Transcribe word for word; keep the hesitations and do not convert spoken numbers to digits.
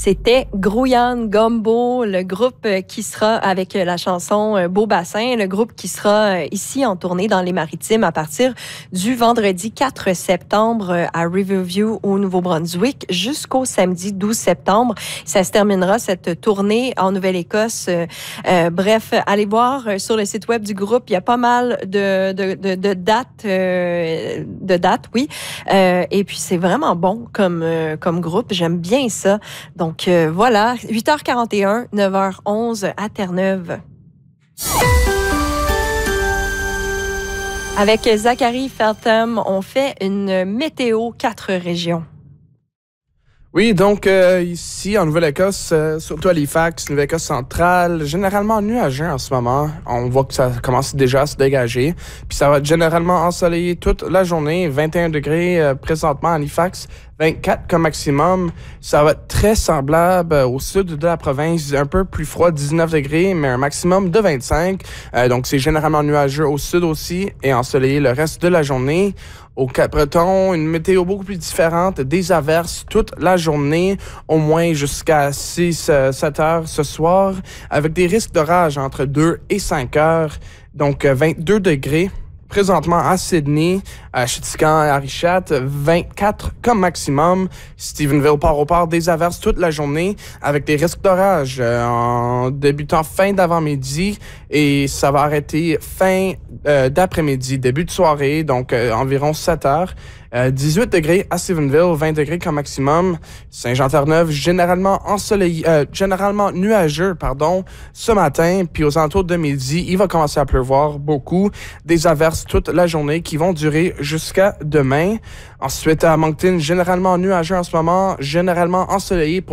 C'était Grouillane Gumbo, le groupe qui sera avec la chanson Beau Bassin, le groupe qui sera ici en tournée dans les Maritimes à partir du vendredi quatre septembre à Riverview au Nouveau-Brunswick jusqu'au samedi douze septembre. Ça se terminera cette tournée en Nouvelle-Écosse. Euh, bref, allez voir sur le site web du groupe, il y a pas mal de, de, de, de dates, euh, de dates, oui. Euh, et puis c'est vraiment bon comme, euh, comme groupe, j'aime bien ça. Donc euh, voilà, huit heures quarante et un, neuf heures onze à Terre-Neuve. Avec Zachary Feltham, on fait une météo quatre régions. Oui, donc euh, ici en Nouvelle-Écosse, euh, surtout à Halifax, Nouvelle-Écosse centrale, généralement nuageux en ce moment. On voit que ça commence déjà à se dégager. Puis ça va être généralement ensoleillé toute la journée, vingt et un degrés euh, présentement à Halifax, vingt-quatre comme maximum. Ça va être très semblable euh, au sud de la province, un peu plus froid, dix-neuf degrés, mais un maximum de vingt-cinq. Euh, donc c'est généralement nuageux au sud aussi et ensoleillé le reste de la journée. Au Cap-Breton, une météo beaucoup plus différente, des averses toute la journée, au moins jusqu'à six à sept heures ce soir, avec des risques d'orage entre deux et cinq heures, donc vingt-deux degrés. Présentement à Sydney, à Chitican et à Richat, vingt-quatre comme maximum. Stephenville, Port-au-Port, des averses toute la journée avec des risques d'orage euh, en débutant fin d'avant-midi et ça va arrêter fin euh, d'après-midi, début de soirée, donc euh, environ sept heures. Euh, dix-huit degrés à Stephenville, vingt degrés comme maximum. Saint-Jean-Terre-Neuve, généralement ensoleillé, euh, généralement nuageux, pardon, ce matin. Puis aux alentours de midi, il va commencer à pleuvoir beaucoup. Des averses toute la journée qui vont durer jusqu'à demain. Ensuite, à Moncton, généralement nuageux en ce moment, généralement ensoleillé pour